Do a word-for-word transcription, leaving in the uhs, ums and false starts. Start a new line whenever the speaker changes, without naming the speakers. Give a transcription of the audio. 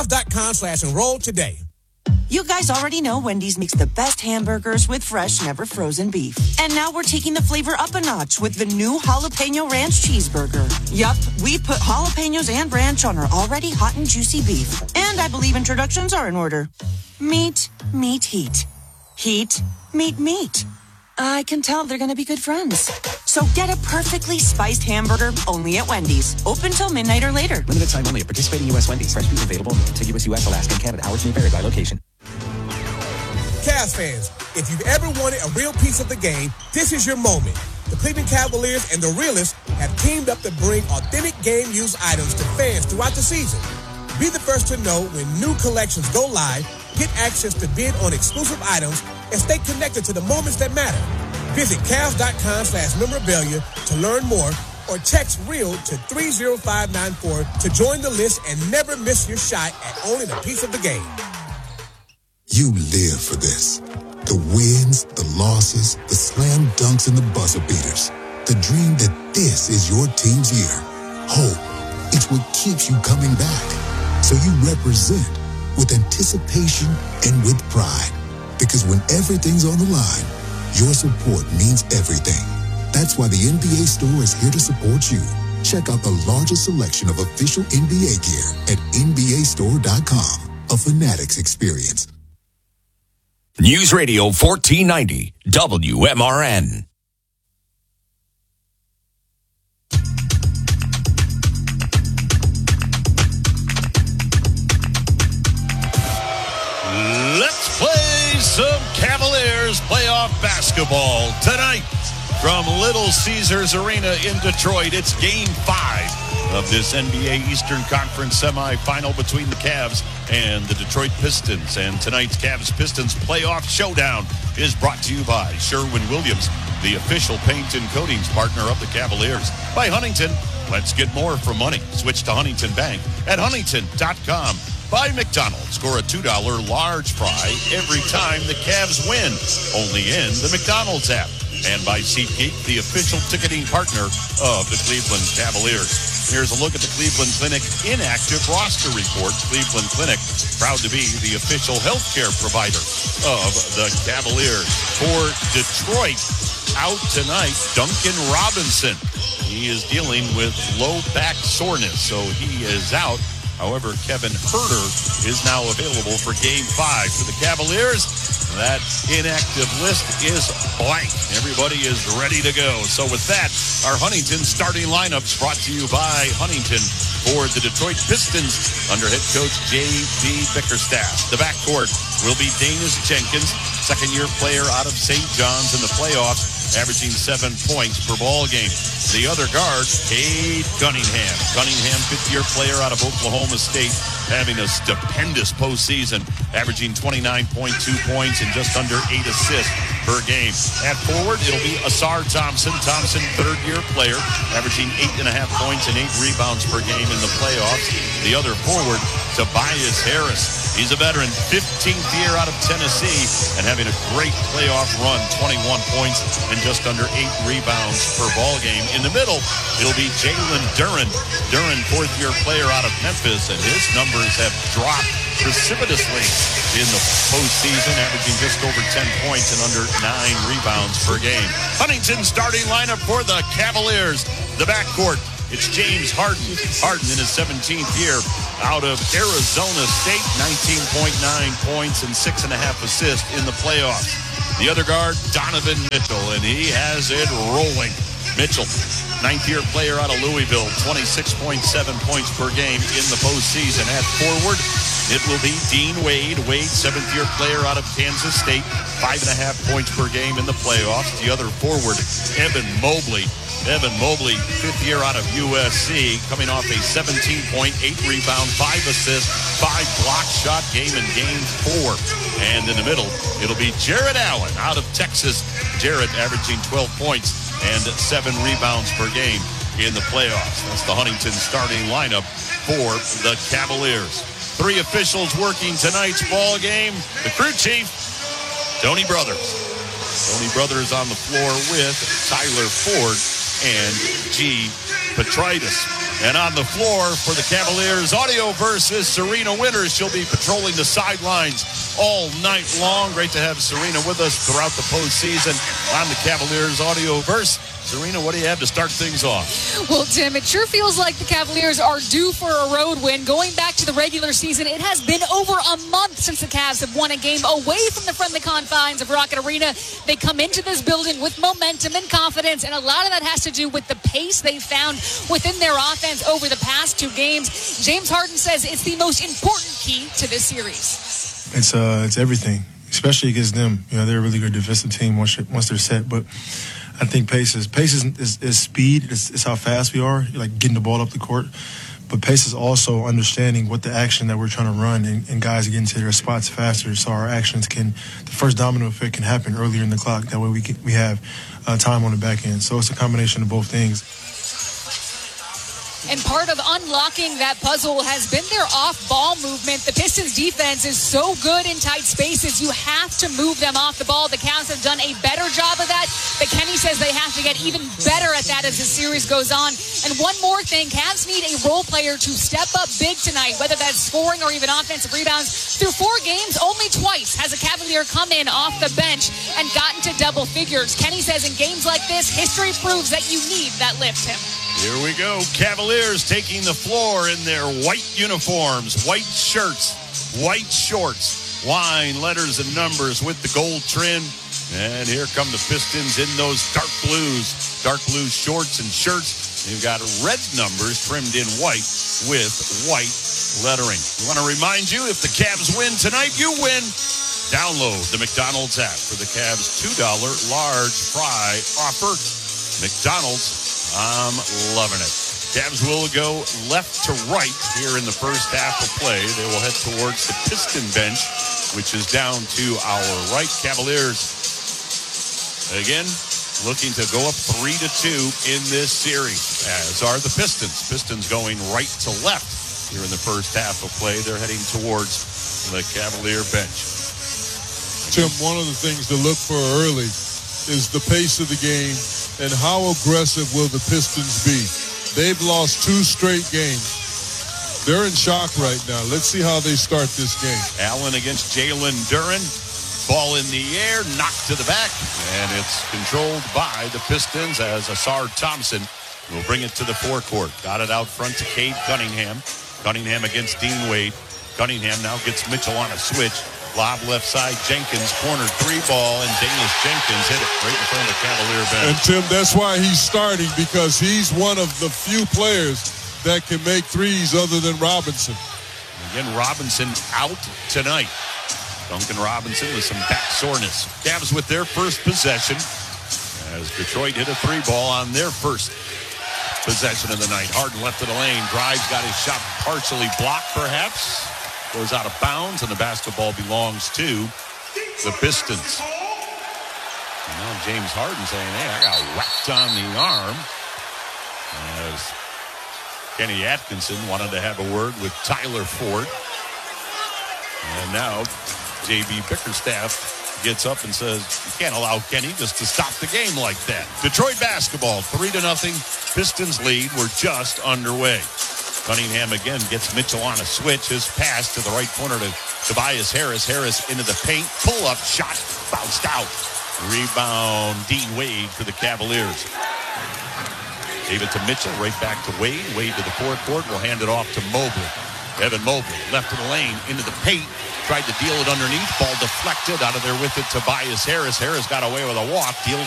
Cavs.com slash enroll today.
You guys already know Wendy's makes the best hamburgers with fresh, never frozen beef. And now we're taking the flavor up a notch with the new Jalapeno Ranch Cheeseburger. Yup, we put jalapenos and ranch on our already hot and juicy beef. And I believe introductions are in order. Meat, meat, heat. Heat, meat, meat. I can tell they're going to be good friends. So get a perfectly spiced hamburger only at Wendy's. Open till midnight or later.
Limited time only at participating U S Wendy's. Fresh beef available in the contiguous U S, Alaska, and Canada. Hours may vary by location.
Cavs fans, if you've ever wanted a real piece of the game, this is your moment. The Cleveland Cavaliers and the Realists have teamed up to bring authentic game-used items to fans throughout the season. Be the first to know when new collections go live, get access to bid on exclusive items, and stay connected to the moments that matter. Visit Cavs.com slash memorabilia to learn more or text REAL to three zero five nine four to join the list and never miss your shot at owning a piece of the game.
You live for this. The wins, the losses, the slam dunks, and the buzzer beaters. The dream that this is your team's year. Hope, it's what keeps you coming back. So you represent with anticipation and with pride. Because when everything's on the line, your support means everything. That's why the N B A store is here to support you. Check out the largest selection of official N B A gear at N B A store dot com. A Fanatics experience.
News Radio fourteen ninety, W M R N.
Let's play some Cavaliers playoff basketball tonight from Little Caesars Arena in Detroit. It's game five of this N B A Eastern Conference semifinal between the Cavs and the Detroit Pistons. And tonight's Cavs-Pistons playoff showdown is brought to you by Sherwin-Williams, the official paint and coatings partner of the Cavaliers. By Huntington, let's get more for money. Switch to Huntington Bank at huntington dot com. By McDonald's, score a two dollar large fry every time the Cavs win. Only in the McDonald's app. And by SeatGeek, the official ticketing partner of the Cleveland Cavaliers. Here's a look at the Cleveland Clinic inactive roster report. Cleveland Clinic, proud to be the official healthcare provider of the Cavaliers. For Detroit, out tonight, Duncan Robinson. He is dealing with low back soreness, so he is out. However, Kevin Huerter is now available for game five. For the Cavaliers, that inactive list is blank. Everybody is ready to go. So with that, our Huntington starting lineups brought to you by Huntington for the Detroit Pistons under head coach J B Bickerstaff. The backcourt will be Danis Jenkins, second-year player out of Saint John's in the playoffs, averaging seven points per ball game. The other guard, Cade Cunningham. Cunningham, fifth-year player out of Oklahoma State, having a stupendous postseason, averaging twenty-nine point two points and just under eight assists per game. At forward, it'll be Asar Thompson. Thompson, third-year player, averaging eight and a half points and eight rebounds per game in the playoffs. The other forward, Tobias Harris. He's a veteran, fifteenth year out of Tennessee, and having a great playoff run, twenty-one points and just under eight rebounds per ball game. In the middle, it'll be Jalen Duren. Duren, fourth-year player out of Memphis, and his numbers have dropped precipitously in the postseason, averaging just over ten points and under nine rebounds per game. Huntington starting lineup for the Cavaliers. The backcourt, it's James Harden. Harden in his seventeenth year out of Arizona State, nineteen point nine points and six and a half assists in the playoffs. The other guard, Donovan Mitchell, and he has it rolling. Mitchell, ninth-year player out of Louisville, twenty-six point seven points per game in the postseason. At forward, it will be Dean Wade. Wade, seventh-year player out of Kansas State, five and a half points per game in the playoffs. The other forward, Evan Mobley. Evan Mobley, fifth year out of U S C, coming off a seventeen point eight rebound, five assists, five block shot game in game four. And in the middle, it'll be Jared Allen out of Texas. Jared averaging twelve points and seven rebounds per game in the playoffs. That's the Huntington starting lineup for the Cavaliers. Three officials working tonight's ball game. The crew chief, Tony Brothers. Tony Brothers on the floor with Tyler Ford and G. Petritis. And on the floor for the Cavaliers, audio versus Serena Winters. She'll be patrolling the sidelines all night long. Great to have Serena with us throughout the postseason on the Cavaliers audio verse. Serena, what do you have to start things off?
Well, Tim, it sure feels like the Cavaliers are due for a road win. Going back to the regular season, it has been over a month since the Cavs have won a game away from the friendly confines of Rocket Arena. They come into this building with momentum and confidence, and a lot of that has to do with the pace they found within their offense over the past two games. James Harden says it's the most important key to this series.
It's uh, it's everything, especially against them. You know, they're a really good defensive team once once they're set, but I think pace is pace is, is, is speed. It's, it's how fast we are, like getting the ball up the court. But pace is also understanding what the action that we're trying to run, and, and guys get into their spots faster, so our actions can, the first domino effect can happen earlier in the clock. That way we can, we have uh, time on the back end. So it's a combination of both things.
And part of unlocking that puzzle has been their off-ball movement. The Pistons' defense is so good in tight spaces, you have to move them off the ball. The Cavs have done a better job of that, but Kenny says they have to get even better at that as the series goes on. And one more thing, Cavs need a role player to step up big tonight, whether that's scoring or even offensive rebounds. Through four games, only twice has a Cavalier come in off the bench and gotten to double figures. Kenny says in games like this, history proves that you need that lift, Tim.
Here we go. Cavaliers taking the floor in their white uniforms, white shirts, white shorts, wine letters and numbers with the gold trim. And here come the Pistons in those dark blues, dark blue shorts and shirts. You've got red numbers trimmed in white with white lettering. We want to remind you, if the Cavs win tonight, you win. Download the McDonald's app for the Cavs two dollar large fry offer. McDonald's, I'm loving it. Cavs will go left to right here in the first half of play. They will head towards the Piston bench, which is down to our right. Cavaliers, again, looking to go up three to two in this series, as are the Pistons. Pistons going right to left here in the first half of play. They're heading towards the Cavalier bench.
Tim, one of the things to look for early is the pace of the game and how aggressive will the Pistons be. They've lost two straight games. They're in shock right now. Let's see how they start this game.
Allen against Jalen Duren. Ball in the air, knocked to the back, and it's controlled by the Pistons as Asar Thompson will bring it to the forecourt. Got it out front to Cade Cunningham. Cunningham against Dean Wade. Cunningham now gets Mitchell on a switch. Lob left side, Jenkins, corner three ball, and Danius Jenkins hit it right in front of the Cavalier bench.
And, Tim, that's why he's starting, because he's one of the few players that can make threes other than Robinson.
Again, Robinson out tonight. Duncan Robinson with some back soreness. Cavs with their first possession as Detroit hit a three ball on their first possession of the night. Harden left of the lane, drives, got his shot partially blocked perhaps. Goes out of bounds, and the basketball belongs to the Pistons. And now James Harden saying, hey, I got whacked on the arm. As Kenny Atkinson wanted to have a word with Tyler Ford. And now J B Bickerstaff gets up and says, you can't allow Kenny just to stop the game like that. Detroit basketball, three to nothing. Pistons lead. We're just underway. Cunningham again gets Mitchell on a switch. His pass to the right corner to Tobias Harris. Harris into the paint. Pull-up shot. Bounced out. Rebound. Dean Wade for the Cavaliers. Gave it to Mitchell. Right back to Wade. Wade to the forecourt. We'll hand it off to Mobley. Evan Mobley left of the lane into the paint. Tried to deal it underneath. Ball deflected. Out of there with it, Tobias Harris. Harris got away with a walk. Deals